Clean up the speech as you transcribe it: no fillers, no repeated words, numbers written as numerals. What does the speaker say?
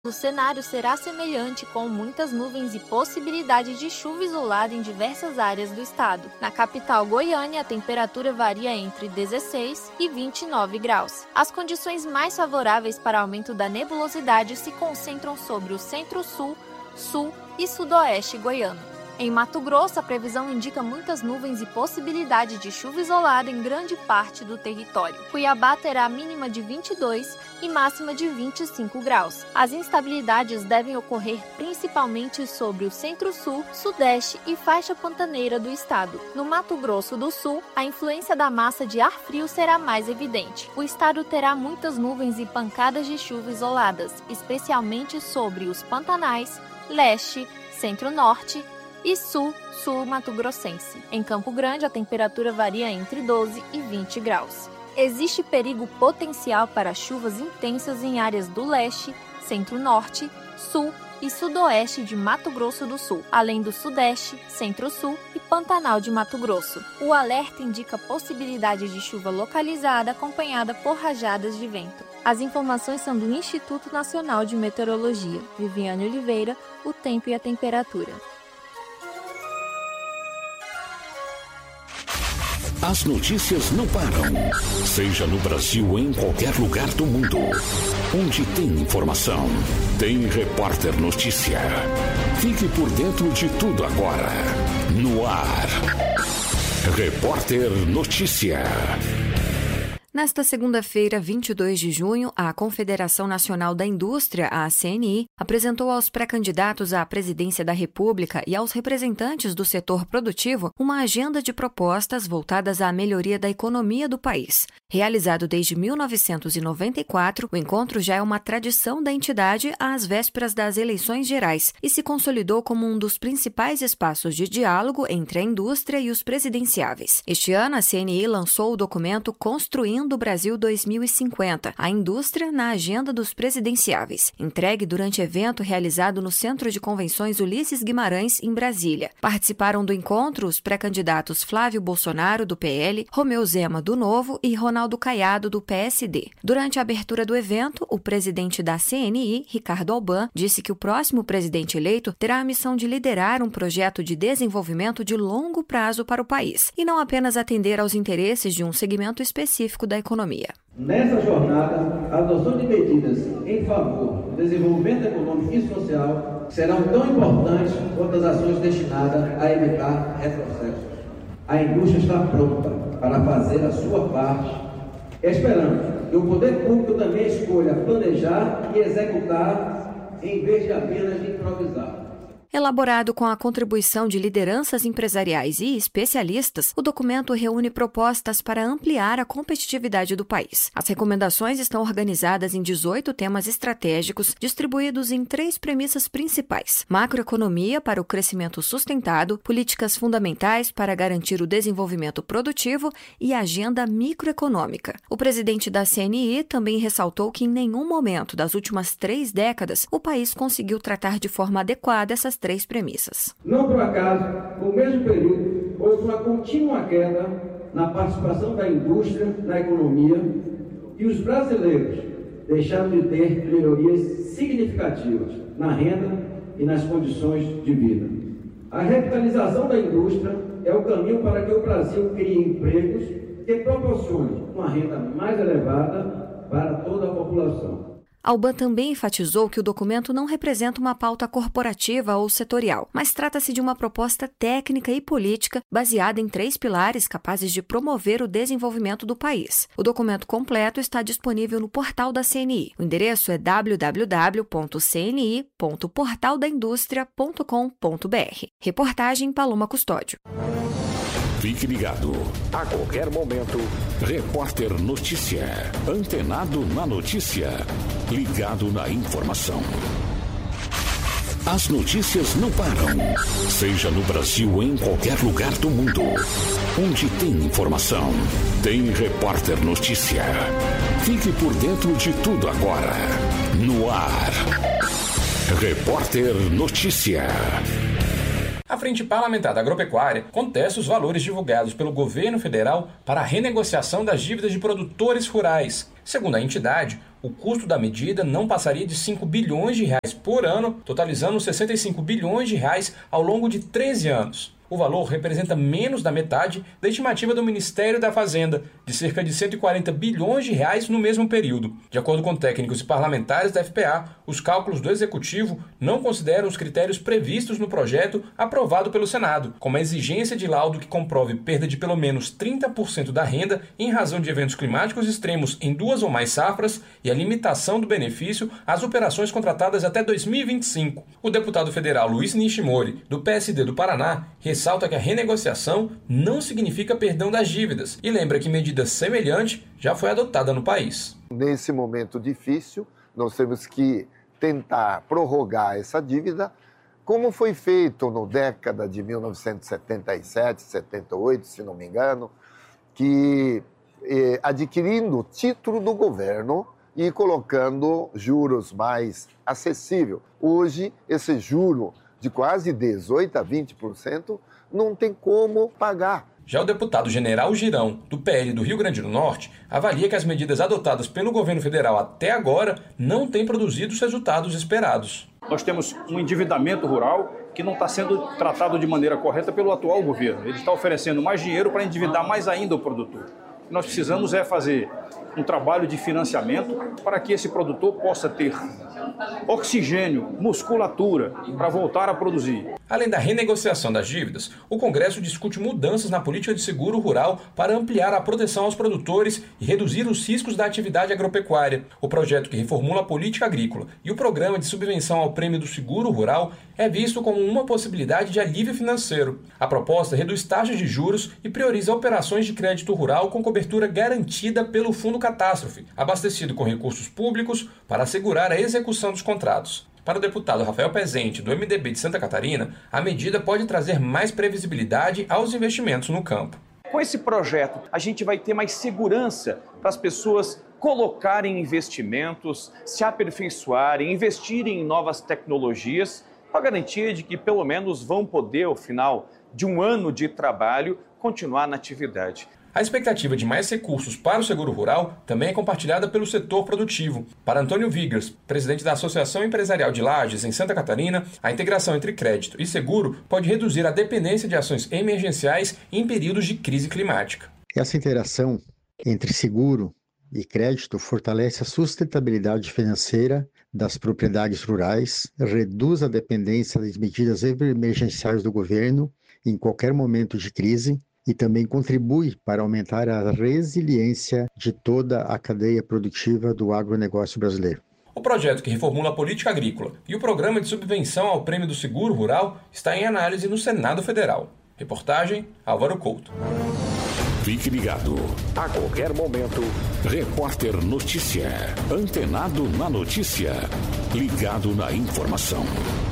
O cenário será semelhante, com muitas nuvens e possibilidade de chuva isolada em diversas áreas do estado. Na capital Goiânia, a temperatura varia entre 16 e 29 graus. As condições mais favoráveis para aumento da nebulosidade se concentram sobre o centro-sul, sul e sudoeste goiano. Em Mato Grosso, a previsão indica muitas nuvens e possibilidade de chuva isolada em grande parte do território. Cuiabá terá mínima de 22 e máxima de 25 graus. As instabilidades devem ocorrer principalmente sobre o centro-sul, sudeste e faixa pantaneira do estado. No Mato Grosso do Sul, a influência da massa de ar frio será mais evidente. O estado terá muitas nuvens e pancadas de chuva isoladas, especialmente sobre os Pantanais, leste, centro-norte e sul mato-grossense. Em Campo Grande, a temperatura varia entre 12 e 20 graus. Existe perigo potencial para chuvas intensas em áreas do leste, centro-norte, sul e sudoeste de Mato Grosso do Sul, além do sudeste, centro-sul e Pantanal de Mato Grosso. O alerta indica possibilidade de chuva localizada acompanhada por rajadas de vento. As informações são do Instituto Nacional de Meteorologia. Viviane Oliveira, o tempo e a temperatura. As notícias não param, seja no Brasil ou em qualquer lugar do mundo. Onde tem informação, tem Repórter Notícia. Fique por dentro de tudo agora. No ar, Repórter Notícia. Nesta segunda-feira, 22 de junho, a Confederação Nacional da Indústria, a CNI, apresentou aos pré-candidatos à presidência da República e aos representantes do setor produtivo uma agenda de propostas voltadas à melhoria da economia do país. Realizado desde 1994, o encontro já é uma tradição da entidade às vésperas das eleições gerais e se consolidou como um dos principais espaços de diálogo entre a indústria e os presidenciáveis. Este ano, a CNI lançou o documento Construindo o Brasil 2050, a indústria na agenda dos presidenciáveis, entregue durante evento realizado no Centro de Convenções Ulisses Guimarães, em Brasília. Participaram do encontro os pré-candidatos Flávio Bolsonaro, do PL, Romeu Zema, do Novo e Ronaldo Caiado, do PSD. Durante a abertura do evento, o presidente da CNI, Ricardo Alban, disse que o próximo presidente eleito terá a missão de liderar um projeto de desenvolvimento de longo prazo para o país, e não apenas atender aos interesses de um segmento específico da economia. Nessa jornada, a adoção de medidas em favor do desenvolvimento econômico e social serão tão importantes quanto as ações destinadas a evitar retrocessos. A indústria está pronta para fazer a sua parte, esperando que o poder público também escolha planejar e executar em vez de apenas improvisar. Elaborado com a contribuição de lideranças empresariais e especialistas, o documento reúne propostas para ampliar a competitividade do país. As recomendações estão organizadas em 18 temas estratégicos, distribuídos em 3 premissas principais: macroeconomia para o crescimento sustentado, políticas fundamentais para garantir o desenvolvimento produtivo e agenda microeconômica. O presidente da CNI também ressaltou que em nenhum momento das últimas 3 décadas o país conseguiu tratar de forma adequada essas 3 premissas. Não por acaso, no mesmo período, houve uma contínua queda na participação da indústria na economia e os brasileiros deixaram de ter melhorias significativas na renda e nas condições de vida. A revitalização da indústria é o caminho para que o Brasil crie empregos que proporcionem uma renda mais elevada para toda a população. Alban também enfatizou que o documento não representa uma pauta corporativa ou setorial, mas trata-se de uma proposta técnica e política baseada em 3 pilares capazes de promover o desenvolvimento do país. O documento completo está disponível no portal da CNI. O endereço é www.cni.portaldaindustria.com.br. Reportagem Paloma Custódio. Fique ligado. A qualquer momento, Repórter Notícia. Antenado na notícia. Ligado na informação. As notícias não param. Seja no Brasil ou em qualquer lugar do mundo. Onde tem informação, tem Repórter Notícia. Fique por dentro de tudo agora. No ar. Repórter Notícia. A Frente Parlamentar da Agropecuária contesta os valores divulgados pelo governo federal para a renegociação das dívidas de produtores rurais. Segundo a entidade, o custo da medida não passaria de 5 bilhões de reais por ano, totalizando 65 bilhões de reais ao longo de 13 anos. O valor representa menos da metade da estimativa do Ministério da Fazenda, de cerca de 140 bilhões de reais no mesmo período. De acordo com técnicos e parlamentares da FPA, os cálculos do Executivo não consideram os critérios previstos no projeto aprovado pelo Senado, como a exigência de laudo que comprove perda de pelo menos 30% da renda em razão de eventos climáticos extremos em 2 ou mais safras e a limitação do benefício às operações contratadas até 2025. O deputado federal Luiz Nishimori, do PSD do Paraná, ressalta que a renegociação não significa perdão das dívidas e lembra que medida semelhante já foi adotada no país. Nesse momento difícil, nós temos que tentar prorrogar essa dívida, como foi feito na década de 1977, 78, se não me engano, que adquirindo título do governo e colocando juros mais acessíveis. Hoje, esse juro de quase 18% a 20%, não tem como pagar. Já o deputado General Girão, do PL do Rio Grande do Norte, avalia que as medidas adotadas pelo governo federal até agora não têm produzido os resultados esperados. Nós temos um endividamento rural que não está sendo tratado de maneira correta pelo atual governo. Ele está oferecendo mais dinheiro para endividar mais ainda o produtor. O que nós precisamos é fazer um trabalho de financiamento para que esse produtor possa ter oxigênio, musculatura para voltar a produzir. Além da renegociação das dívidas, o Congresso discute mudanças na política de seguro rural para ampliar a proteção aos produtores e reduzir os riscos da atividade agropecuária. O projeto que reformula a política agrícola e o programa de subvenção ao prêmio do seguro rural é visto como uma possibilidade de alívio financeiro. A proposta reduz taxas de juros e prioriza operações de crédito rural com cobertura garantida pelo Fundo Catástrofe, abastecido com recursos públicos para assegurar a execução dos contratos. Para o deputado Rafael Pezente, do MDB de Santa Catarina, a medida pode trazer mais previsibilidade aos investimentos no campo. Com esse projeto, a gente vai ter mais segurança para as pessoas colocarem investimentos, se aperfeiçoarem, investirem em novas tecnologias, com a garantia de que pelo menos vão poder, ao final de um ano de trabalho, continuar na atividade. A expectativa de mais recursos para o seguro rural também é compartilhada pelo setor produtivo. Para Antônio Vigers, presidente da Associação Empresarial de Lages, em Santa Catarina, a integração entre crédito e seguro pode reduzir a dependência de ações emergenciais em períodos de crise climática. Essa interação entre seguro e crédito fortalece a sustentabilidade financeira das propriedades rurais, reduz a dependência das medidas emergenciais do governo em qualquer momento de crise, e também contribui para aumentar a resiliência de toda a cadeia produtiva do agronegócio brasileiro. O projeto que reformula a política agrícola e o programa de subvenção ao prêmio do seguro rural está em análise no Senado Federal. Reportagem Álvaro Couto. Fique ligado. A qualquer momento, Repórter Notícia. Antenado na notícia. Ligado na informação.